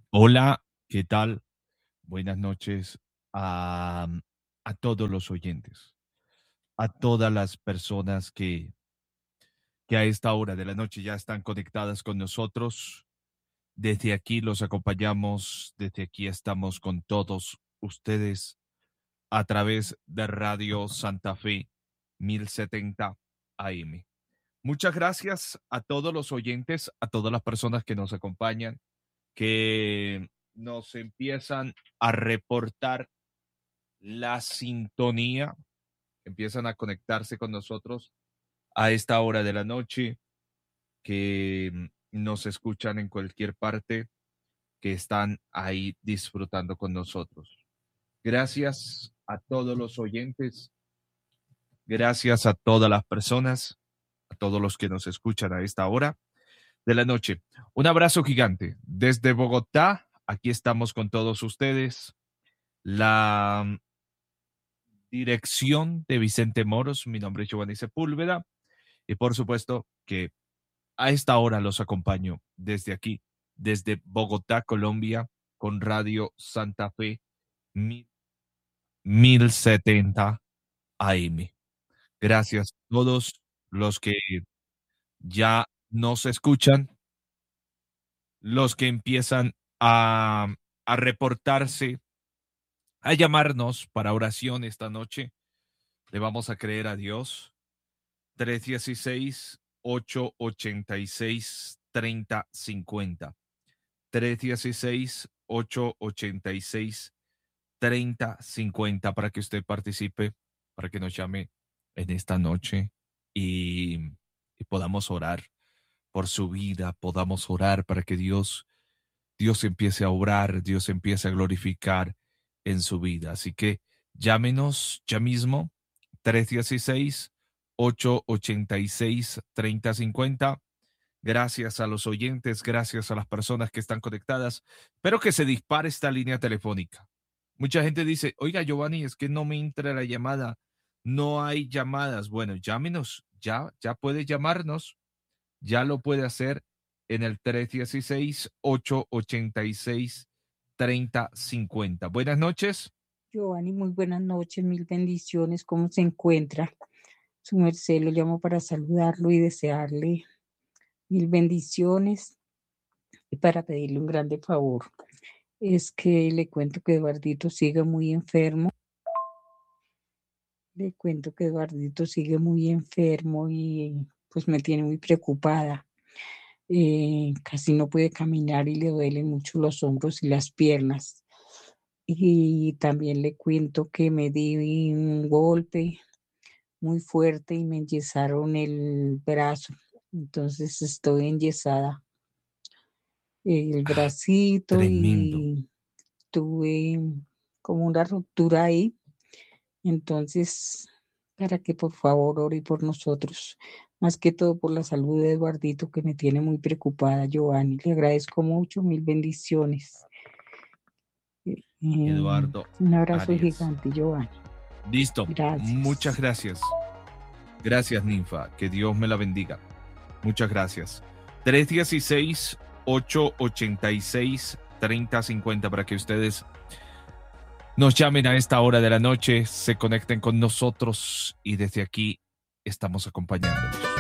Hola, ¿qué tal? Buenas noches a, a todos los oyentes, a todas las personas que a esta hora de la noche ya están conectadas con nosotros. Desde aquí los acompañamos, desde aquí estamos con todos ustedes a través de Radio Santa Fe 1070 AM. Muchas gracias a todos los oyentes, a todas las personas que nos acompañan, que nos empiezan a reportar la sintonía, empiezan a conectarse con nosotros a esta hora de la noche, que nos escuchan en cualquier parte, que están ahí disfrutando con nosotros. Gracias a todos los oyentes, gracias a todas las personas, a todos los que nos escuchan a esta hora de la noche. Un abrazo gigante desde Bogotá. Aquí estamos con todos ustedes. La dirección de Vicente Moros. Mi nombre es Giovanni Sepúlveda y por supuesto que a esta hora los acompaño desde aquí, desde Bogotá, Colombia, con Radio Santa Fe 1070 AM. Gracias a todos los que ya nos escuchan, los que empiezan a reportarse, a llamarnos para oración esta noche. Le vamos a creer a Dios. 316-886-3050. 316-886-3050 para que usted participe, para que nos llame en esta noche y, y podamos orar por su vida, podamos orar para que Dios empiece a obrar, Dios empiece a glorificar en su vida. Así que llámenos ya mismo, 316-886-3050. Gracias a los oyentes, gracias a las personas que están conectadas. Espero que se dispare esta línea telefónica. Mucha gente dice, oiga, Giovanni, es que no me entra la llamada, no hay llamadas. Bueno, llámenos, ya puede llamarnos, ya lo puede hacer en el 316-886-3050. Buenas noches. Giovanni, muy buenas noches, mil bendiciones. ¿Cómo se encuentra? Su merced, lo llamo para saludarlo y desearle mil bendiciones y para pedirle un grande favor. Es que le cuento que Eduardito sigue muy enfermo. Le cuento que Eduardito sigue muy enfermo y pues me tiene muy preocupada. Casi no puede caminar y le duelen mucho los hombros y las piernas. Y también le cuento que me di un golpe muy fuerte y me enyesaron el brazo. Entonces estoy enyesada el bracito Tremendo. y tuve como una ruptura ahí. Entonces, para que por favor ore por nosotros, más que todo por la salud de Eduardito que me tiene muy preocupada, Giovanni. Le agradezco mucho, mil bendiciones. Eduardo Un abrazo Arias. gigante, Giovanni. Listo. Muchas Gracias. gracias. Gracias, Ninfa. Que Dios me la bendiga. Muchas gracias. 316-886-3050 para que ustedes nos llamen a esta hora de la noche, se conecten con nosotros y desde aquí estamos acompañándolos.